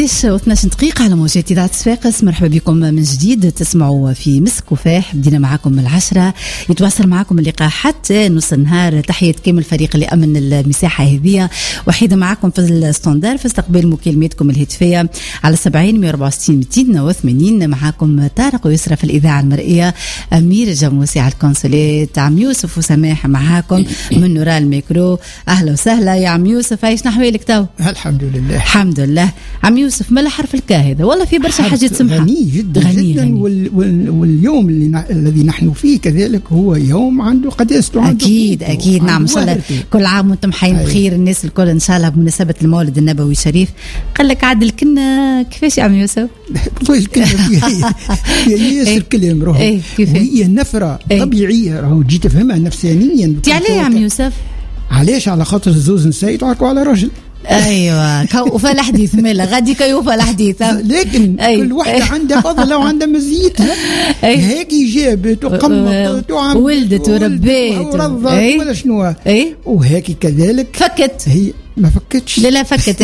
11:12 دقيقة على موجات إذاعة صفاقس. مرحبا بكم من جديد، تسمعوا في مسك وفاح. بدينا معاكم من 10، يتواصل معاكم اللقاء حتى نص النهار. تحية كامل الفريق اللي أمن المساحة هذه. وحيدة معاكم في الستاندر في استقبال مكالماتكم الهاتفية على 70 164 280. معاكم طارق ويسرى في الإذاعة المرئية، أمير الجاموسي على الكونسولات، عم يوسف وسماح معاكم من وراء الميكرو. أهلا وسهلا يا عم يوسف، عايش نحوالك تو؟ الحمد لله الحمد لله. عم يوسف، ما حرف الكا هذا؟ والله في برشا حاجات سمحة، غني جدا غني جدا غني. واليوم الذي نحن فيه كذلك هو يوم عنده قداسته. أكيد أكيد، نعم إن شاء الله. كل عام وانتم حيين بخير الناس الكل إن شاء الله بمناسبة المولد النبوي الشريف. قال لك عدل كنا كيفاش يا عم يوسف؟ والله الكلمة فيها ياسر كلام روح، وهي نفرة طبيعية راهو تجي تفهمها نفسانيا. تي عليه يا عم يوسف؟ علاش؟ على خاطر الزوز نساء يتعاركوا على رجل. ايوه كوفى الحديث مالا غادي كيوفى الحديث، لكن كل وحده عندها فضلها وعندها مزيتها. هيك جابت وقمت ولدت وربيت ورضت ولا شنو، وهيك كذلك فكت. هي ما فكتش، لا فكت.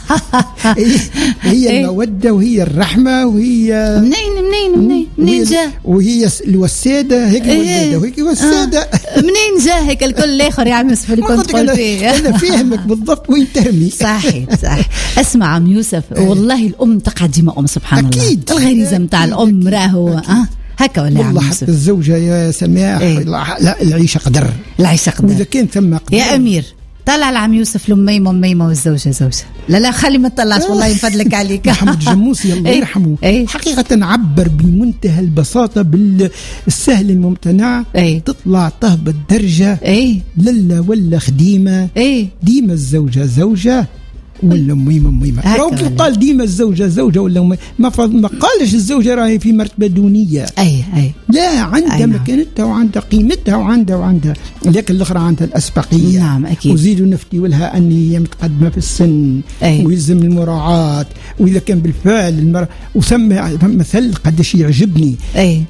هي المودة وهي الرحمة وهي منين جا، وهي الوسادة. هيك الولادة وهيك الوسادة. منين جا هيك الكل الاخر يا عم يوسف اللي كنت تقول فيه؟ أنا فاهمك بالضبط وين ترمي. صحيح. اسمع عم يوسف، والله الأم تقعد ديما أم، سبحان الله. أكيد الغريزة متاع الأم راهو هكا ولا يا عم يوسف؟ حتى الزوجة يا سماح لا العيشة قدر، العيشة قدر. وإذا كان ثم قدر يا أمير طلع العم يوسف لميمة والزوجة زوجة. لا خلي ما تطلعش والله ينفضلك عليك. محمد الجموسي الله يرحمه حقيقة عبر بمنتهى البساطة بالسهل الممتنع. تطلع تهبط درجة للا ولا خديمة. ديما الزوجة زوجة ولا ميمة. لو قال ديما الزوجة زوجة ولا ما قالش الزوجة راهي في مرتبة دونية. لا، عندها مكانتها وعندها قيمتها وعندها لكن الأخرى عندها الأسبقية. نعم أكيد. وزيدوا نفتي ولها أن هي متقدمة في السن ويلزم المراعاة. وإذا كان بالفعل المرأة وثم مثل قدش يعجبني